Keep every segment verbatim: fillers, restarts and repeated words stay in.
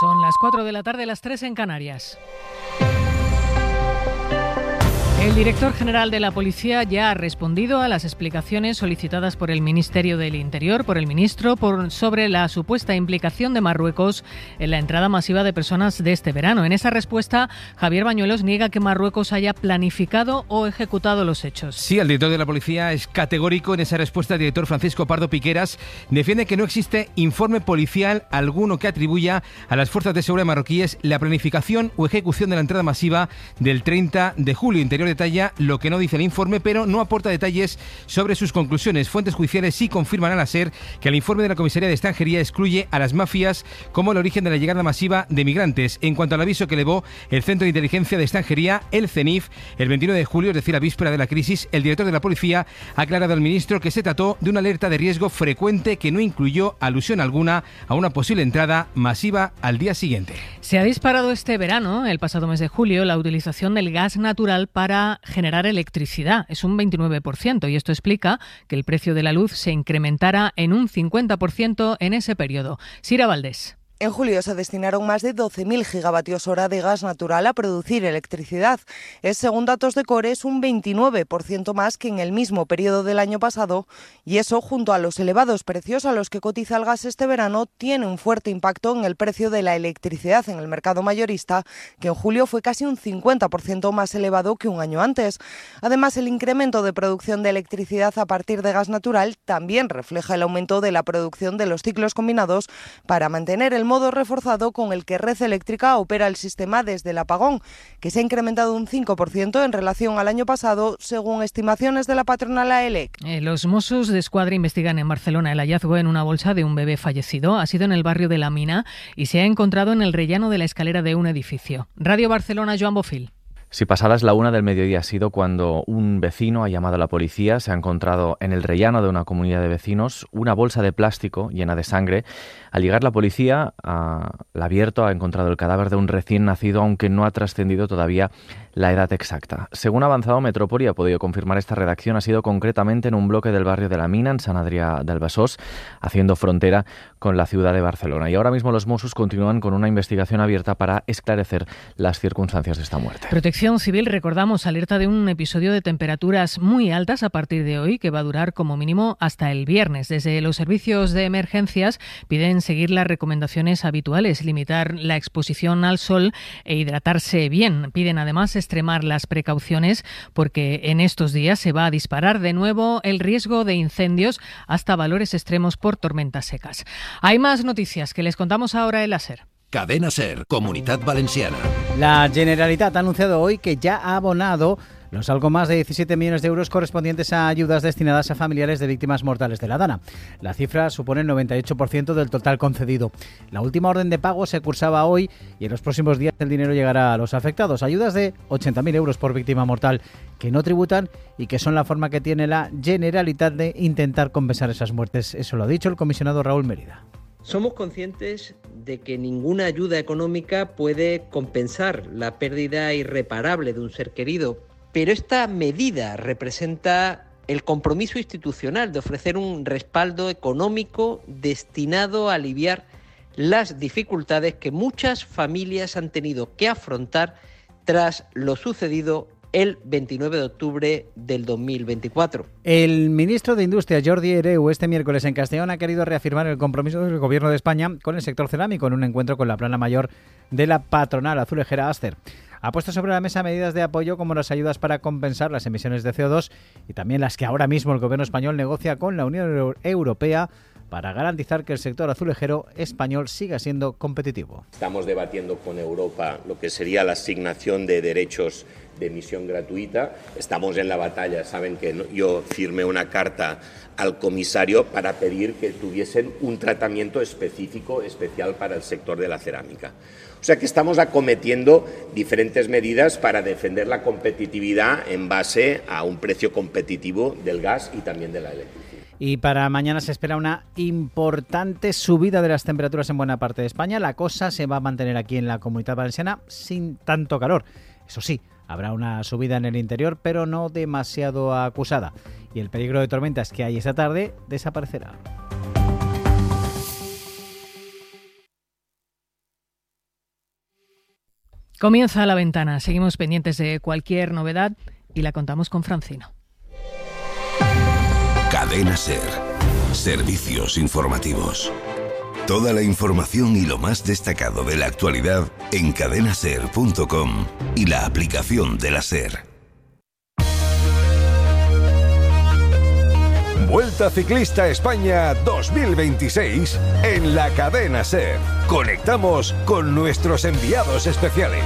Son las cuatro de la tarde, las tres en Canarias. El director general de la Policía ya ha respondido a las explicaciones solicitadas por el Ministerio del Interior, por el ministro, por, sobre la supuesta implicación de Marruecos en la entrada masiva de personas de este verano. En esa respuesta, Javier Bañuelos niega que Marruecos haya planificado o ejecutado los hechos. Sí, el director de la Policía es categórico en esa respuesta. El director Francisco Pardo Piqueras defiende que no existe informe policial alguno que atribuya a las fuerzas de seguridad marroquíes la planificación o ejecución de la entrada masiva del treinta de julio. Interior detalla lo que no dice el informe, pero no aporta detalles sobre sus conclusiones. Fuentes judiciales sí confirman a la SER que el informe de la Comisaría de Extranjería excluye a las mafias como el origen de la llegada masiva de migrantes. En cuanto al aviso que elevó el Centro de Inteligencia de Extranjería, el CENIF, el veintinueve de julio, es decir, a víspera de la crisis, el director de la Policía ha aclarado al ministro que se trató de una alerta de riesgo frecuente que no incluyó alusión alguna a una posible entrada masiva al día siguiente. Se ha disparado este verano, el pasado mes de julio, la utilización del gas natural para generar electricidad. Es un veintinueve por ciento y esto explica que el precio de la luz se incrementara en un cincuenta por ciento en ese periodo. Sira Valdés. En julio se destinaron más de doce mil gigavatios hora de gas natural a producir electricidad. Es, según datos de Cores, un veintinueve por ciento más que en el mismo periodo del año pasado, y eso, junto a los elevados precios a los que cotiza el gas este verano, tiene un fuerte impacto en el precio de la electricidad en el mercado mayorista, que en julio fue casi un cincuenta por ciento más elevado que un año antes. Además, el incremento de producción de electricidad a partir de gas natural también refleja el aumento de la producción de los ciclos combinados para mantener el modo reforzado con el que Red Eléctrica opera el sistema desde el apagón, que se ha incrementado un cinco por ciento en relación al año pasado, según estimaciones de la patronal AELEC. Eh, los Mossos de Escuadra investigan en Barcelona el hallazgo en una bolsa de un bebé fallecido. Ha sido en el barrio de La Mina y se ha encontrado en el rellano de la escalera de un edificio. Radio Barcelona, Joan Bofil. Si pasadas la una del mediodía ha sido cuando un vecino ha llamado a la policía. Se ha encontrado en el rellano de una comunidad de vecinos una bolsa de plástico llena de sangre. Al llegar la policía, ha, la ha abierto, ha encontrado el cadáver de un recién nacido, aunque no ha trascendido todavía la edad exacta. Según ha avanzado Metrópoli, ha podido confirmar esta redacción, ha sido concretamente en un bloque del barrio de La Mina, en Sant Adrià del Besòs, haciendo frontera con la ciudad de Barcelona. Y ahora mismo los Mossos continúan con una investigación abierta para esclarecer las circunstancias de esta muerte. Protección Civil, recordamos, alerta de un episodio de temperaturas muy altas a partir de hoy, que va a durar como mínimo hasta el viernes. Desde los servicios de emergencias piden seguir las recomendaciones habituales, limitar la exposición al sol e hidratarse bien. Piden además extremar las precauciones porque en estos días se va a disparar de nuevo el riesgo de incendios hasta valores extremos por tormentas secas. Hay más noticias que les contamos ahora en la SER. Cadena SER, Comunidad Valenciana. La Generalitat ha anunciado hoy que ya ha abonado los algo más de diecisiete millones de euros correspondientes a ayudas destinadas a familiares de víctimas mortales de la Dana. La cifra supone el noventa y ocho por ciento del total concedido. La última orden de pago se cursaba hoy y en los próximos días el dinero llegará a los afectados. Ayudas de ochenta mil euros por víctima mortal que no tributan y que son la forma que tiene la Generalitat de intentar compensar esas muertes. Eso lo ha dicho el comisionado Raúl Mérida. Somos conscientes de que ninguna ayuda económica puede compensar la pérdida irreparable de un ser querido, pero esta medida representa el compromiso institucional de ofrecer un respaldo económico destinado a aliviar las dificultades que muchas familias han tenido que afrontar tras lo sucedido el veintinueve de octubre del dos mil veinticuatro. El ministro de Industria, Jordi Hereu, este miércoles en Castellón ha querido reafirmar el compromiso del Gobierno de España con el sector cerámico en un encuentro con la plana mayor de la patronal azulejera Aster. Ha puesto sobre la mesa medidas de apoyo como las ayudas para compensar las emisiones de C O dos y también las que ahora mismo el Gobierno español negocia con la Unión Europea para garantizar que el sector azulejero español siga siendo competitivo. Estamos debatiendo con Europa lo que sería la asignación de derechos de emisión gratuita. Estamos en la batalla. Saben que yo firmé una carta al comisario para pedir que tuviesen un tratamiento específico, especial para el sector de la cerámica. O sea que estamos acometiendo diferentes medidas para defender la competitividad en base a un precio competitivo del gas y también de la electricidad. Y para mañana se espera una importante subida de las temperaturas en buena parte de España. La cosa se va a mantener aquí en la Comunidad Valenciana sin tanto calor. Eso sí, habrá una subida en el interior, pero no demasiado acusada. Y el peligro de tormentas que hay esta tarde desaparecerá. Comienza La Ventana. Seguimos pendientes de cualquier novedad y la contamos con Francino. Cadena SER. Servicios informativos. Toda la información y lo más destacado de la actualidad en cadena ser punto com y la aplicación de la SER. Vuelta Ciclista España dos mil veintiséis en la Cadena SER. Conectamos con nuestros enviados especiales.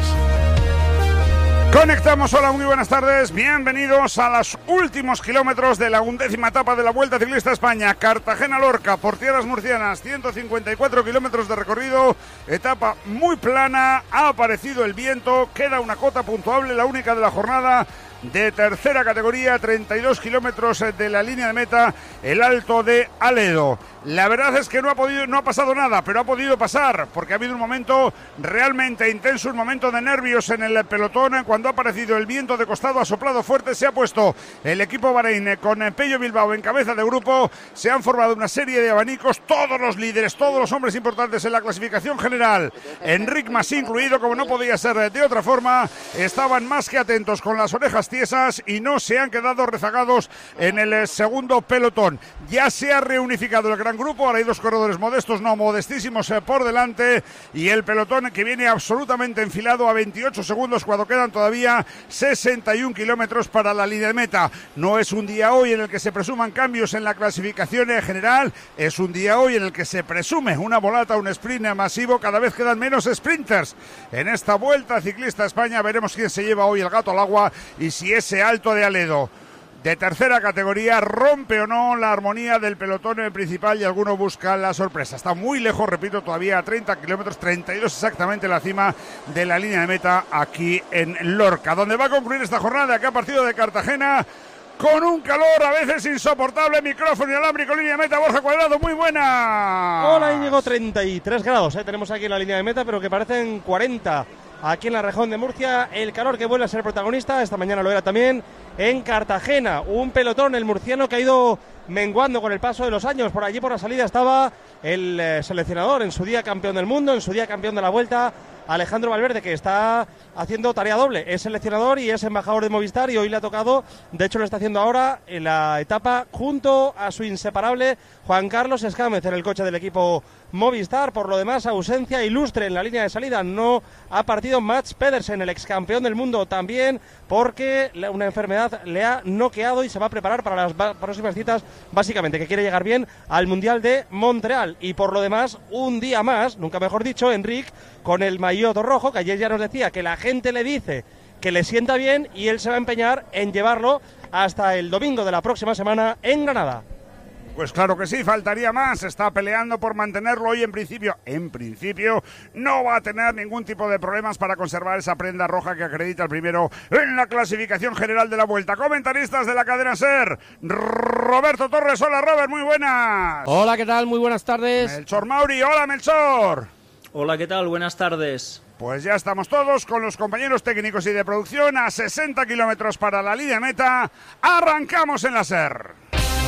Conectamos, hola, muy buenas tardes, bienvenidos a los últimos kilómetros de la undécima etapa de la Vuelta Ciclista España, Cartagena-Lorca, por tierras murcianas, ciento cincuenta y cuatro kilómetros de recorrido, etapa muy plana, ha aparecido el viento, queda una cota puntuable, la única de la jornada, de tercera categoría, treinta y dos kilómetros de la línea de meta, el Alto de Aledo. La verdad es que no ha podido, no ha pasado nada, pero ha podido pasar, porque ha habido un momento realmente intenso, un momento de nervios en el pelotón, cuando ha aparecido el viento de costado, ha soplado fuerte, se ha puesto el equipo Bahrein con Pello Bilbao en cabeza de grupo, se han formado una serie de abanicos, todos los líderes, todos los hombres importantes en la clasificación general, Enric Mas incluido, como no podía ser de otra forma, estaban más que atentos con las orejas tiesas y no se han quedado rezagados en el segundo pelotón. Ya se ha reunificado el gran grupo, ahora hay dos corredores modestos, no modestísimos eh, por delante, y el pelotón que viene absolutamente enfilado a veintiocho segundos cuando quedan todavía sesenta y un kilómetros para la línea de meta. No es un día hoy en el que se presuman cambios en la clasificación en general, es un día hoy en el que se presume una volata, un sprint masivo, cada vez quedan menos sprinters en esta Vuelta Ciclista España. Veremos quién se lleva hoy el gato al agua y si ese Alto de Aledo de tercera categoría rompe o no la armonía del pelotón principal y alguno busca la sorpresa. Está muy lejos, repito, todavía a treinta kilómetros, treinta y dos exactamente la cima de la línea de meta aquí en Lorca, donde va a concluir esta jornada que ha partido de Cartagena con un calor a veces insoportable. Micrófono inalámbrico, línea de meta, Borja Cuadrado, muy buena. Hola Íñigo, treinta y tres grados, ¿eh? Tenemos aquí en la línea de meta, pero que parecen cuarenta aquí en la región de Murcia. El calor que vuelve a ser protagonista, esta mañana lo era también en Cartagena. Un pelotón, el murciano, que ha ido menguando con el paso de los años. Por allí, por la salida, estaba el eh, seleccionador, en su día campeón del mundo, en su día campeón de la Vuelta, Alejandro Valverde, que está haciendo tarea doble. Es seleccionador y es embajador de Movistar, y hoy le ha tocado, de hecho lo está haciendo ahora, en la etapa junto a su inseparable Juan Carlos Escámez en el coche del equipo Movistar. Por lo demás, ausencia ilustre en la línea de salida. No ha partido Mats Pedersen, el ex campeón del mundo, también porque una enfermedad le ha noqueado y se va a preparar para las próximas citas, básicamente que quiere llegar bien al Mundial de Montreal. Y por lo demás, un día más, nunca mejor dicho, Enric con el maillot rojo, que ayer ya nos decía que la gente le dice que le sienta bien y él se va a empeñar en llevarlo hasta el domingo de la próxima semana en Granada. Pues claro que sí, faltaría más, está peleando por mantenerlo y en principio, en principio, no va a tener ningún tipo de problemas para conservar esa prenda roja que acredita el primero en la clasificación general de la Vuelta. Comentaristas de la cadena SER, Roberto Torres, hola Robert, muy buenas. Hola, ¿qué tal? Muy buenas tardes. Melchor Mauri, hola Melchor. Hola, ¿qué tal? Buenas tardes. Pues ya estamos todos con los compañeros técnicos y de producción a sesenta kilómetros para la línea meta. Arrancamos en la SER.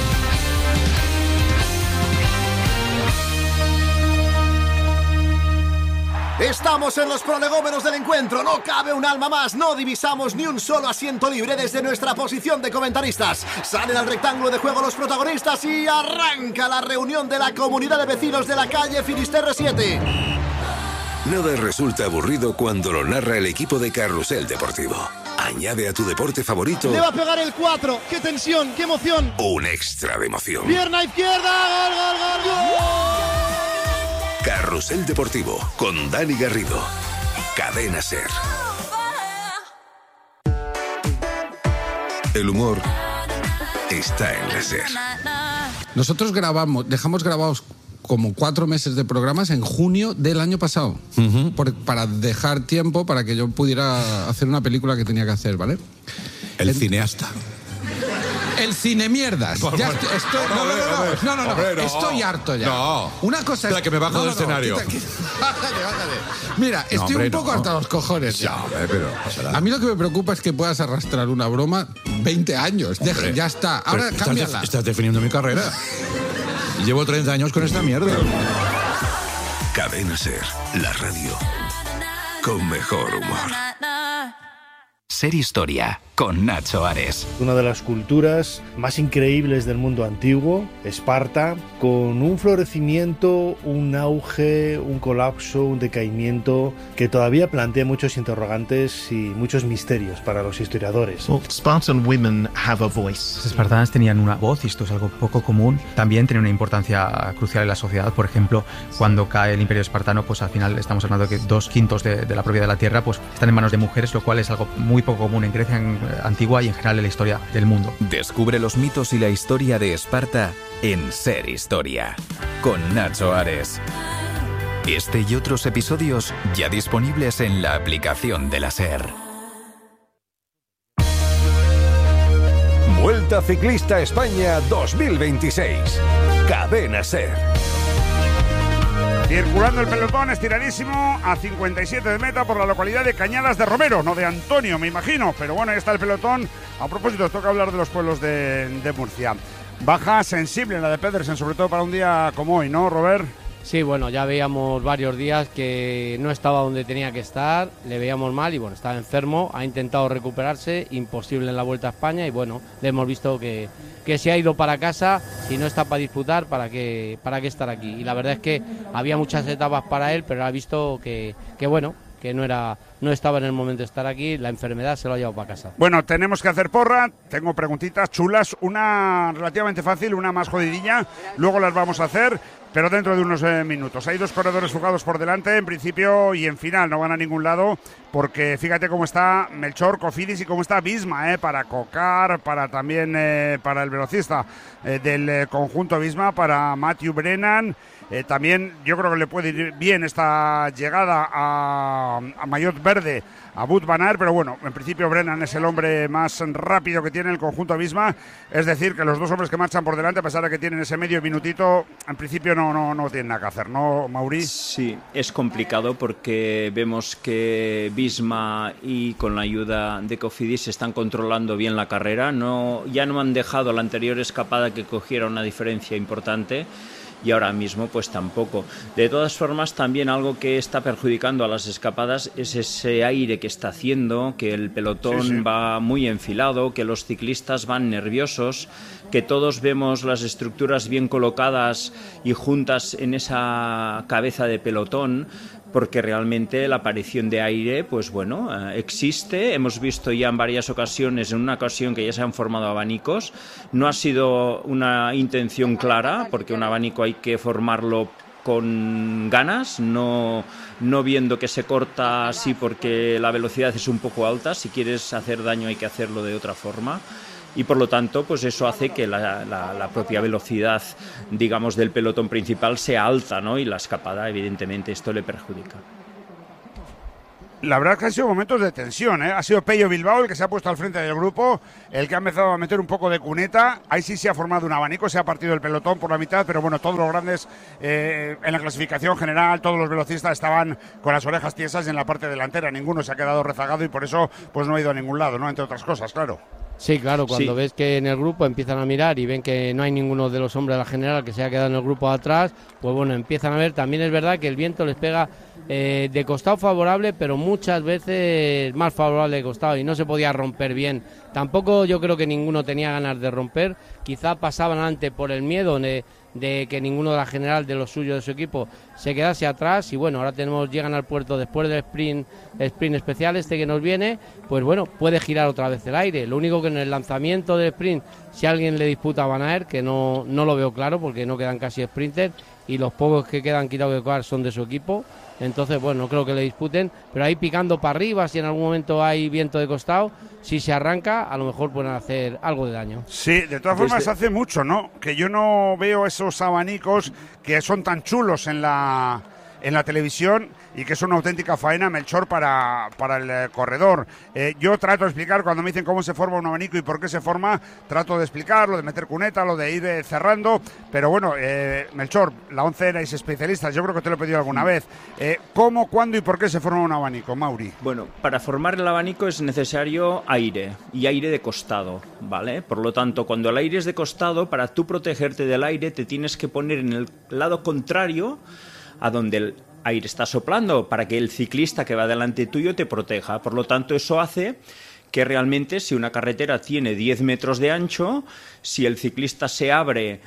Estamos en los prolegómenos del encuentro, no cabe un alma más, no divisamos ni un solo asiento libre desde nuestra posición de comentaristas. Salen al rectángulo de juego los protagonistas y arranca la reunión de la comunidad de vecinos de la calle Finisterre siete. Nada resulta aburrido cuando lo narra el equipo de Carrusel Deportivo. Añade a tu deporte favorito... Le va a pegar el cuatro, qué tensión, qué emoción. Un extra de emoción. Pierna izquierda, gol, gol, gol, gol. Carrusel Deportivo, con Dani Garrido. Cadena SER. El humor está en la SER. Nosotros grabamos, dejamos grabados como cuatro meses de programas en junio del año pasado, uh-huh. por, para dejar tiempo para que yo pudiera hacer una película que tenía que hacer, ¿vale? El, el cineasta. El cine mierdas. Ya estoy, estoy, no, no, no, no, no, no, no, hombre, no. Estoy harto ya. No. Una cosa es la que me bajo no, del no, escenario. Quita, quita. Bájate, bájate. Mira, estoy no, hombre, un poco no. harto a los cojones. Ya, hombre, pero pasará. A mí lo que me preocupa es que puedas arrastrar una broma veinte años. Deja, ya está. Ahora cámbiala. Estás, estás definiendo mi carrera. Llevo treinta años con esta mierda. Cadena SER, la radio con mejor humor. Ser Historia, con Nacho Ares. Una de las culturas más increíbles del mundo antiguo, Esparta, con un florecimiento, un auge, un colapso, un decaimiento que todavía plantea muchos interrogantes y muchos misterios para los historiadores. Well, Spartan women have a voice. Las espartanas tenían una voz y esto es algo poco común. También tiene una importancia crucial en la sociedad. Por ejemplo, cuando cae el Imperio Espartano, pues al final estamos hablando de que dos quintos de, de la propiedad de la tierra pues están en manos de mujeres, lo cual es algo muy poco común en Grecia en, antigua y en general en la historia del mundo. Descubre los mitos y la historia de Esparta en Ser Historia, con Nacho Ares. Este y otros episodios ya disponibles en la aplicación de la SER. Vuelta Ciclista España dos mil veintiséis. Cadena SER. Circulando el pelotón estiradísimo a cincuenta y siete de meta por la localidad de Cañadas de Romero, no de Antonio, me imagino, pero bueno, ahí está el pelotón. A propósito, toca hablar de los pueblos de, de Murcia. Baja sensible en la de Pedersen, sobre todo para un día como hoy, ¿no, Robert? Sí, bueno, ya veíamos varios días que no estaba donde tenía que estar, le veíamos mal y bueno, estaba enfermo, ha intentado recuperarse, imposible en la Vuelta a España y bueno, le hemos visto que, que se ha ido para casa, si no está para disputar, ¿para qué, para qué estar aquí? Y la verdad es que había muchas etapas para él, pero ha visto que, que bueno, que no era no estaba en el momento de estar aquí, la enfermedad se lo ha llevado para casa. Bueno, tenemos que hacer porra, tengo preguntitas chulas, una relativamente fácil, una más jodidilla, luego las vamos a hacer, pero dentro de unos eh, minutos. Hay dos corredores jugados por delante, en principio y en final, no van a ningún lado, porque fíjate cómo está Melchor, Cofidis y cómo está Visma, eh, para Cocar, para también eh, para el velocista eh, del eh, conjunto Visma, para Matthew Brennan. Eh, también yo creo que le puede ir bien esta llegada a, a Maillot Verde, a Wout van Aert, pero bueno, en principio Brennan es el hombre más rápido que tiene el conjunto Visma, es decir, que los dos hombres que marchan por delante, a pesar de que tienen ese medio minutito, en principio no, no, no tienen nada que hacer, ¿no, Mauri? Sí, es complicado porque vemos que Visma y con la ayuda de Cofidis están controlando bien la carrera, no, ya no han dejado la anterior escapada que cogiera una diferencia importante. Y ahora mismo pues tampoco. De todas formas, también algo que está perjudicando a las escapadas es ese aire que está haciendo, que el pelotón sí, sí. va muy enfilado, que los ciclistas van nerviosos, que todos vemos las estructuras bien colocadas y juntas en esa cabeza de pelotón, porque realmente la aparición de aire, pues bueno, eh, existe. Hemos visto ya en varias ocasiones, en una ocasión que ya se han formado abanicos. No ha sido una intención clara, porque un abanico hay que formarlo con ganas, no, no viendo que se corta así porque la velocidad es un poco alta. Si quieres hacer daño hay que hacerlo de otra forma. Y por lo tanto, pues eso hace que la, la, la propia velocidad, digamos, del pelotón principal sea alta, ¿no? Y la escapada, evidentemente, esto le perjudica. La verdad es que han sido momentos de tensión, ¿eh? Ha sido Pello Bilbao el que se ha puesto al frente del grupo, el que ha empezado a meter un poco de cuneta. Ahí sí se ha formado un abanico, se ha partido el pelotón por la mitad, pero bueno, todos los grandes eh, en la clasificación general, todos los velocistas estaban con las orejas tiesas en la parte delantera. Ninguno se ha quedado rezagado y por eso pues no ha ido a ningún lado, ¿no? Entre otras cosas, claro. Sí, claro, cuando sí. ves que en el grupo empiezan a mirar y ven que no hay ninguno de los hombres de la general que se ha quedado en el grupo atrás, pues bueno, empiezan a ver. También es verdad que el viento les pega eh, de costado favorable, pero muchas veces más favorable de costado y no se podía romper bien. Tampoco yo creo que ninguno tenía ganas de romper, quizá pasaban antes por el miedo de, de que ninguno de la general de los suyos de su equipo se quedase atrás y bueno, ahora tenemos llegan al puerto después del sprint, sprint especial este que nos viene, pues bueno, puede girar otra vez el aire. Lo único que en el lanzamiento del sprint, si alguien le disputa a Van Aert, que no, no lo veo claro porque no quedan casi sprinters y los pocos que quedan quitado de coar son de su equipo, entonces bueno, no creo que le disputen, pero ahí picando para arriba, si en algún momento hay viento de costado, si se arranca, a lo mejor pueden hacer algo de daño. Sí, de todas formas Desde... hace mucho, ¿no? Que yo no veo esos abanicos que son tan chulos en la en la televisión y que es una auténtica faena, Melchor, para, para el eh, corredor. Eh, yo trato de explicar, cuando me dicen cómo se forma un abanico y por qué se forma, trato de explicarlo, de meter cuneta, lo de ir eh, cerrando, pero bueno, eh, Melchor, la once erais especialistas, yo creo que te lo he pedido alguna vez. Eh, ¿Cómo, cuándo y por qué se forma un abanico, Mauri? Bueno, para formar el abanico es necesario aire, y aire de costado, ¿vale? Por lo tanto, cuando el aire es de costado, para tú protegerte del aire, te tienes que poner en el lado contrario a donde el aire está soplando para que el ciclista que va delante tuyo te proteja. Por lo tanto, eso hace que realmente si una carretera tiene diez metros de ancho, si el ciclista se abre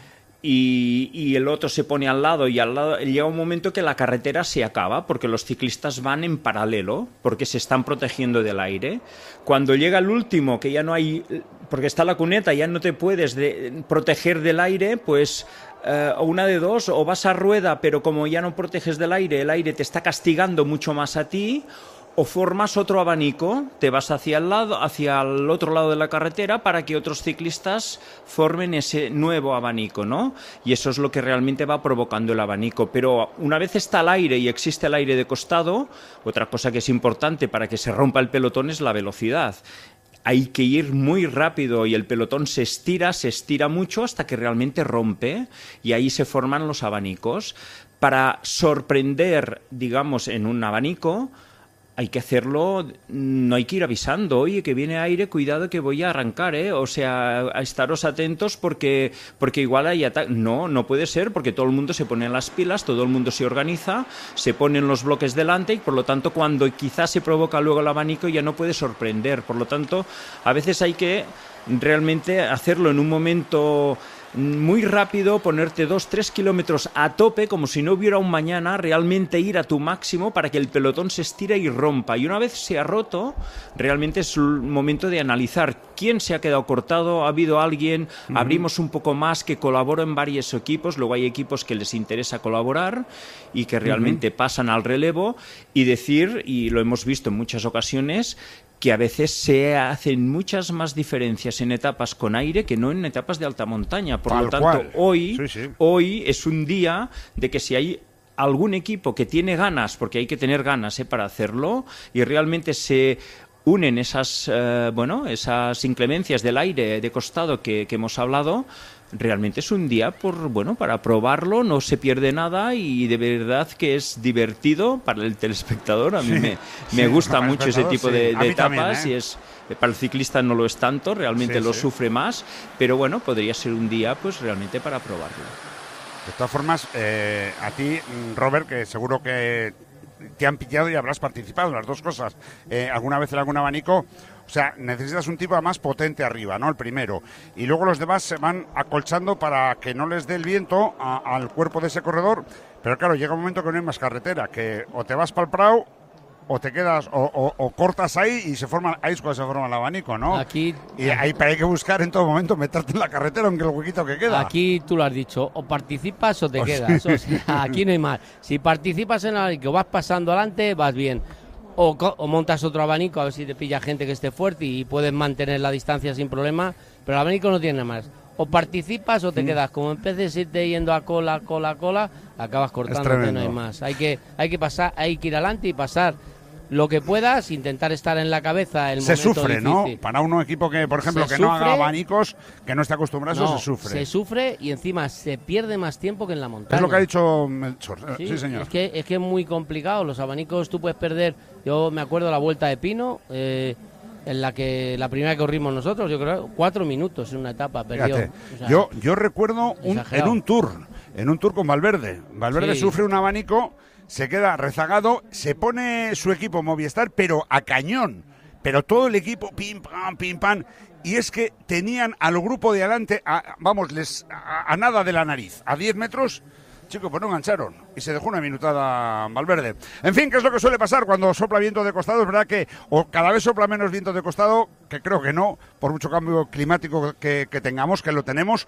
y, y el otro se pone al lado y al lado, llega un momento que la carretera se acaba porque los ciclistas van en paralelo, porque se están protegiendo del aire. Cuando llega el último, que ya no hay, porque está la cuneta, ya no te puedes de, proteger del aire, pues Uh, o una de dos, o vas a rueda, pero como ya no proteges del aire, el aire te está castigando mucho más a ti, o formas otro abanico, te vas hacia el lado, hacia el otro lado de la carretera para que otros ciclistas formen ese nuevo abanico, ¿no? Y eso es lo que realmente va provocando el abanico. Pero una vez está el aire y existe el aire de costado, otra cosa que es importante para que se rompa el pelotón es la velocidad. Hay que ir muy rápido y el pelotón se estira, se estira mucho hasta que realmente rompe y ahí se forman los abanicos. Para sorprender, digamos, en un abanico, hay que hacerlo, no hay que ir avisando, oye, que viene aire, cuidado que voy a arrancar, ¿eh? O sea, a estaros atentos porque, porque igual hay ataque. No, no puede ser porque todo el mundo se pone en las pilas, todo el mundo se organiza, se ponen los bloques delante y por lo tanto cuando quizás se provoca luego el abanico ya no puede sorprender. Por lo tanto, a veces hay que realmente hacerlo en un momento muy rápido, ponerte dos, tres kilómetros a tope, como si no hubiera un mañana, realmente ir a tu máximo para que el pelotón se estire y rompa. Y una vez se ha roto, realmente es el momento de analizar quién se ha quedado cortado, ha habido alguien, uh-huh. abrimos un poco más, que colabora en varios equipos, luego hay equipos que les interesa colaborar y que realmente uh-huh. pasan al relevo y decir, y lo hemos visto en muchas ocasiones, que a veces se hacen muchas más diferencias en etapas con aire que no en etapas de alta montaña. Por Tal lo tanto, cual. hoy, sí, sí. hoy es un día de que si hay algún equipo que tiene ganas, porque hay que tener ganas ¿eh? para hacerlo, y realmente se unen esas, eh, bueno, esas inclemencias del aire de costado que, que hemos hablado, realmente es un día por bueno para probarlo, no se pierde nada y de verdad que es divertido para el telespectador. A mí sí, me, sí, me gusta mucho ese tipo sí. de, de etapas también, ¿eh? y es para el ciclista no lo es tanto, realmente sí, lo sí. sufre más, pero bueno, podría ser un día pues realmente para probarlo. De todas formas, eh, a ti, Robert, que seguro que te han pillado y habrás participado en las dos cosas, eh, alguna vez en algún abanico. O sea, necesitas un tipo más potente arriba, ¿no? El primero. Y luego los demás se van acolchando para que no les dé el viento a, al cuerpo de ese corredor. Pero claro, llega un momento que no hay más carretera, que o te vas para el prado o te quedas o, o, o cortas ahí y se forman, ahí es cuando se forma el abanico, ¿no? Aquí, y ahí hay que buscar en todo momento meterte en la carretera, aunque el huequito que queda. Aquí tú lo has dicho, o participas o te o quedas. Sí. O sea, aquí no hay más. Si participas en el abanico, vas pasando adelante, vas bien. O, o montas otro abanico, a ver si te pilla gente que esté fuerte y puedes mantener la distancia sin problema, pero el abanico no tiene más. O participas o te mm. quedas. Como empieces a irte yendo a cola, cola, cola, acabas cortándote, no hay más. Hay que, hay que pasar, hay que ir adelante y pasar lo que puedas, intentar estar en la cabeza el se momento sufre, difícil. ¿no? Para un equipo que, por ejemplo, se que sufre, no haga abanicos, que no esté acostumbrado, no, se sufre. Se sufre y encima se pierde más tiempo que en la montaña. Es lo que ha dicho Melchor. Sí, sí, señor. Es que, es que es muy complicado. Los abanicos tú puedes perder. Yo me acuerdo de la Vuelta de Pino, eh, en la que la primera que corrimos nosotros, yo creo, cuatro minutos en una etapa perdió. O sea, yo, yo recuerdo un, en un tour, en un tour con Valverde. Valverde sí. sufre un abanico, se queda rezagado, se pone su equipo Movistar, pero a cañón. Pero todo el equipo, pim, pam, pim, pam. Y es que tenían al grupo de adelante, a, vamos, les a, a nada de la nariz, a diez metros. Chicos, pues no engancharon y se dejó una minutada Valverde. En fin, ¿qué es lo que suele pasar cuando sopla viento de costado? Es verdad que o cada vez sopla menos viento de costado, que creo que no, por mucho cambio climático que, que tengamos, que lo tenemos.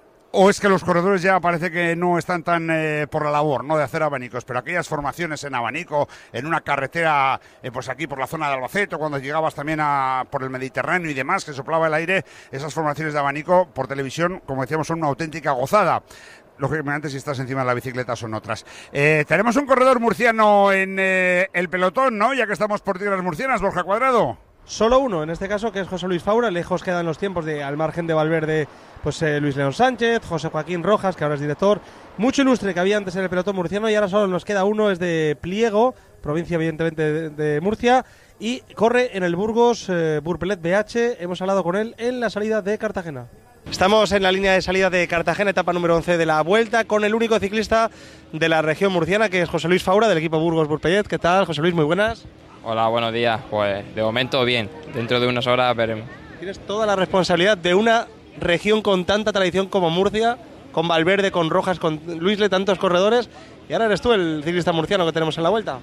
O es que los corredores ya parece que no están tan eh, por la labor, ¿no?, de hacer abanicos, pero aquellas formaciones en abanico, en una carretera, eh, pues aquí por la zona de Albacete, cuando llegabas también a por el Mediterráneo y demás, que soplaba el aire, esas formaciones de abanico por televisión, como decíamos, son una auténtica gozada. Lógicamente, si estás encima de la bicicleta son otras. Eh, tenemos un corredor murciano en eh, el pelotón, ¿no?, ya que estamos por tierras murcianas, Borja Cuadrado. Solo uno, en este caso, que es José Luis Faura. Lejos quedan los tiempos de, al margen de Valverde, pues eh, Luis León Sánchez, José Joaquín Rojas, que ahora es director. Mucho ilustre que había antes en el pelotón murciano y ahora solo nos queda uno, es de Pliego, provincia evidentemente de, de Murcia, y corre en el Burgos eh, Burpelet B H. Hemos hablado con él en la salida de Cartagena. Estamos en la línea de salida de Cartagena, etapa número once de la Vuelta, con el único ciclista de la región murciana, que es José Luis Faura, del equipo Burgos Burpellet. ¿Qué tal, José Luis? Muy buenas. Hola, buenos días. Pues de momento bien, dentro de unas horas veremos. Tienes toda la responsabilidad de una región con tanta tradición como Murcia, con Valverde, con Rojas, con Luisle, tantos corredores, y ahora eres tú el ciclista murciano que tenemos en la Vuelta.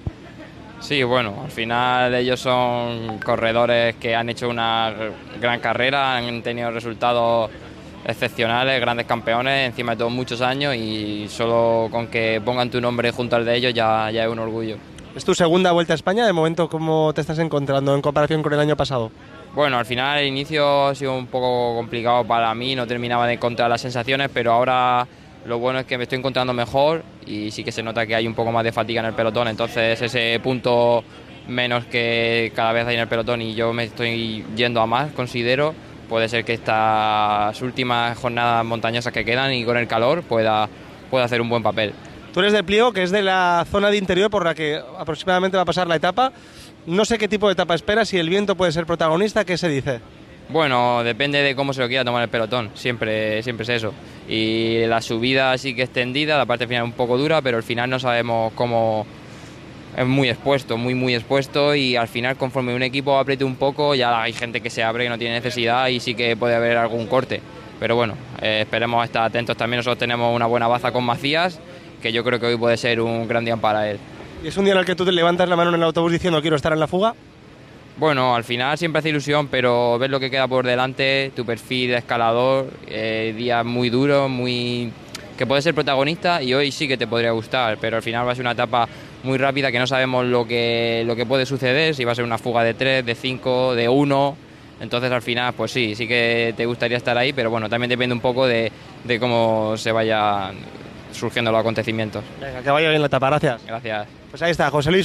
Sí, bueno, al final ellos son corredores que han hecho una gran carrera, han tenido resultados excepcionales, grandes campeones, encima de todos muchos años, y solo con que pongan tu nombre junto al de ellos ya, ya es un orgullo. ¿Es tu segunda Vuelta a España? De momento, ¿cómo te estás encontrando en comparación con el año pasado? Bueno, al final el inicio ha sido un poco complicado para mí, no terminaba de encontrar las sensaciones, pero ahora lo bueno es que me estoy encontrando mejor y sí que se nota que hay un poco más de fatiga en el pelotón, entonces ese punto menos que cada vez hay en el pelotón y yo me estoy yendo a más, considero, puede ser que estas últimas jornadas montañosas que quedan y con el calor pueda, pueda hacer un buen papel. Tú eres de Pliego, que es de la zona de interior por la que aproximadamente va a pasar la etapa. No sé qué tipo de etapa esperas, si el viento puede ser protagonista, ¿qué se dice? Bueno, depende de cómo se lo quiera tomar el pelotón, siempre, siempre es eso. Y la subida sí que es tendida, la parte final un poco dura, pero al final no sabemos cómo... Es muy expuesto, muy muy expuesto, y al final conforme un equipo apriete un poco ya hay gente que se abre, que no tiene necesidad y sí que puede haber algún corte. Pero bueno, eh, esperemos estar atentos también. Nosotros tenemos una buena baza con Macías, que yo creo que hoy puede ser un gran día para él. ¿Y es un día en el que tú te levantas la mano en el autobús diciendo quiero estar en la fuga? Bueno, al final siempre hace ilusión, pero ver lo que queda por delante, tu perfil de escalador, eh, días muy duros, muy... que puede ser protagonista y hoy sí que te podría gustar, pero al final va a ser una etapa muy rápida que no sabemos lo que, lo que puede suceder, si va a ser una fuga de tres, de cinco, de uno, entonces al final pues sí, sí que te gustaría estar ahí, pero bueno, también depende un poco de, de cómo se vayan surgiendo los acontecimientos. Venga, que vaya bien la etapa, gracias. Gracias. Pues ahí está, José Luis.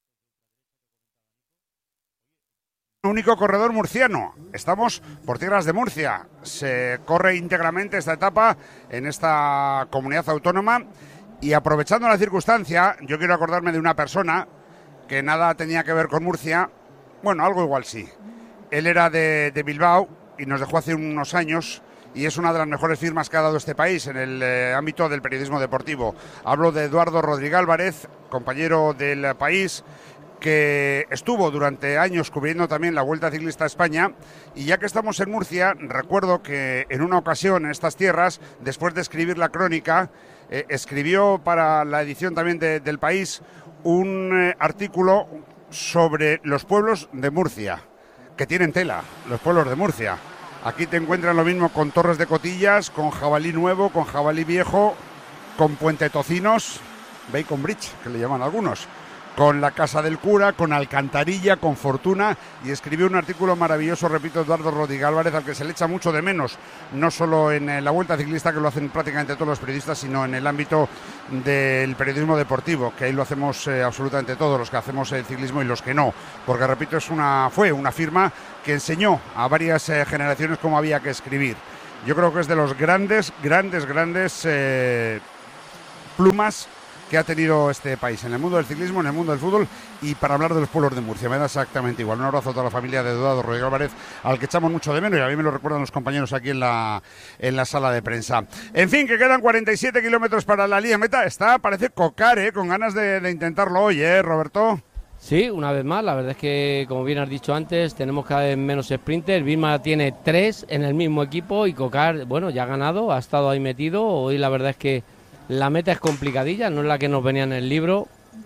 Único corredor murciano. Estamos por tierras de Murcia. Se corre íntegramente esta etapa en esta comunidad autónoma y aprovechando la circunstancia, yo quiero acordarme de una persona que nada tenía que ver con Murcia. Bueno, algo igual sí. Él era de, de Bilbao y nos dejó hace unos años y es una de las mejores firmas que ha dado este país en el eh, ámbito del periodismo deportivo. Hablo de Eduardo Rodríguez Álvarez, compañero del País, que estuvo durante años cubriendo también la Vuelta Ciclista a España, y ya que estamos en Murcia, recuerdo que en una ocasión en estas tierras, después de escribir la crónica, eh, escribió para la edición también de, del País un eh, artículo sobre los pueblos de Murcia, que tienen tela, los pueblos de Murcia. Aquí te encuentran lo mismo con Torres de Cotillas, con Jabalí Nuevo, con Jabalí Viejo, con Puente Tocinos, Bacon Bridge, que le llaman algunos, con la Casa del Cura, con Alcantarilla, con Fortuna, y escribió un artículo maravilloso, repito, Eduardo Rodríguez Álvarez, al que se le echa mucho de menos, no solo en la Vuelta Ciclista, que lo hacen prácticamente todos los periodistas, sino en el ámbito del periodismo deportivo, que ahí lo hacemos eh, absolutamente todos, los que hacemos el ciclismo y los que no, porque repito, es una fue una firma que enseñó a varias eh, generaciones cómo había que escribir. Yo creo que es de los grandes, grandes, grandes eh, plumas que ha tenido este país en el mundo del ciclismo, en el mundo del fútbol, y para hablar de los pueblos de Murcia. Me da exactamente igual. Un abrazo a toda la familia de Eduardo Rodríguez Álvarez, al que echamos mucho de menos, y a mí me lo recuerdan los compañeros aquí en la, en la sala de prensa. En fin, que quedan cuarenta y siete kilómetros para la línea meta. Está, parece Cocar, ¿eh? Con ganas de, de intentarlo hoy, ¿eh, Roberto? Sí, una vez más, la verdad es que, como bien has dicho antes, tenemos cada vez menos sprinters. Vilma tiene tres en el mismo equipo y Cocar, bueno, ya ha ganado, ha estado ahí metido. Hoy la verdad es que la meta es complicadilla, no es la que nos venía en el libro,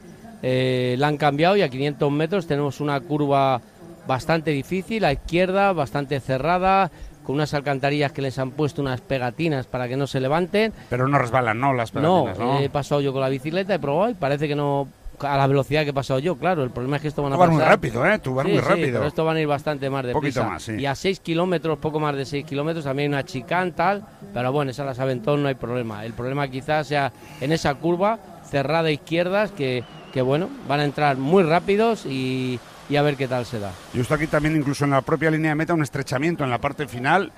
eh, la han cambiado y a quinientos metros tenemos una curva bastante difícil, a izquierda, bastante cerrada, con unas alcantarillas que les han puesto unas pegatinas para que no se levanten. Pero no resbalan, ¿no? Las pegatinas, ¿no? No, he pasado yo con la bicicleta, he probado y parece que no, a la velocidad que he pasado yo, claro, el problema es que esto van a pasar... Tú vas muy rápido, ¿eh? Tú vas sí, muy sí, rápido. pero esto van a ir bastante más deprisa. Un poquito más, sí. Y a seis kilómetros, poco más de seis kilómetros, también hay una chicane tal, pero bueno, esa la saben todos, no hay problema. El problema quizás sea en esa curva cerrada a izquierdas, que, que bueno, van a entrar muy rápidos y, y a ver qué tal se da. Yo estoy aquí también, incluso en la propia línea de meta, un estrechamiento en la parte final.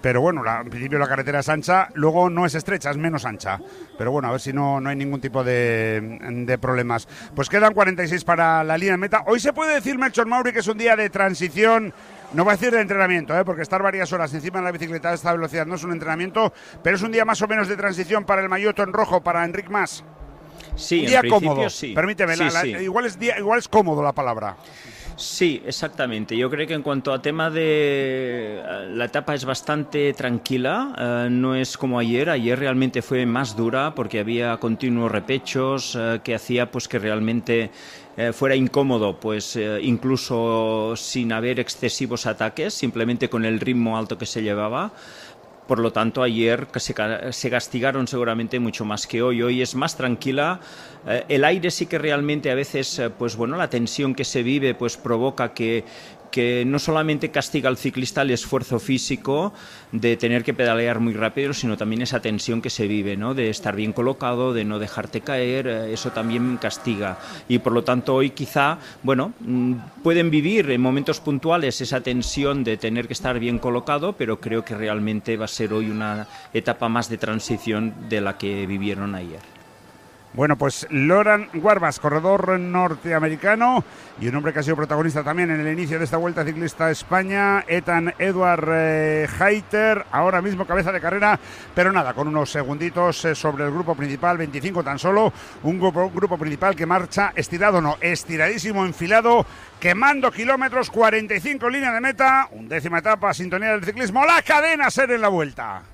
pero bueno, la, en principio la carretera es ancha, luego no es estrecha, es menos ancha, pero bueno, a ver si no, no hay ningún tipo de, de problemas. Pues quedan cuarenta y seis para la línea de meta. Hoy se puede decir, Melchor Mauri, que es un día de transición, no voy a decir de entrenamiento, ¿eh? porque estar varias horas encima de la bicicleta a esta velocidad no es un entrenamiento, pero es un día más o menos de transición para el maillot en rojo, para Enric Mas. Sí, un día en cómodo, sí. permíteme, Sí, la, la, sí. Igual, es día, igual es cómodo la palabra. Sí, exactamente. Yo creo que en cuanto a tema de... La etapa es bastante tranquila, eh, no es como ayer. Ayer realmente fue más dura porque había continuos repechos eh, que hacía pues que realmente eh, fuera incómodo, pues eh, incluso sin haber excesivos ataques, simplemente con el ritmo alto que se llevaba. Por lo tanto, ayer se, se castigaron seguramente mucho más que hoy. Hoy es más tranquila. Eh, el aire sí que realmente a veces, eh, pues bueno, la tensión que se vive pues provoca que, que no solamente castiga al ciclista el esfuerzo físico de tener que pedalear muy rápido, sino también esa tensión que se vive, ¿no? De estar bien colocado, de no dejarte caer, eh, eso también castiga. Y por lo tanto hoy quizá, bueno, mmm, pueden vivir en momentos puntuales esa tensión de tener que estar bien colocado, pero creo que realmente va a ser hoy una etapa más de transición de la que vivieron ayer. Bueno, pues Loran Guarbas, corredor norteamericano y un hombre que ha sido protagonista también en el inicio de esta Vuelta Ciclista a España, Ethan Edward eh, Hayter, ahora mismo cabeza de carrera, pero nada, con unos segunditos eh, sobre el grupo principal, veinticinco tan solo, un grupo, un grupo principal que marcha estirado, no, estiradísimo, enfilado, quemando kilómetros, cuarenta y cinco línea de meta, undécima etapa, sintonía del ciclismo, la Cadena SER en la Vuelta.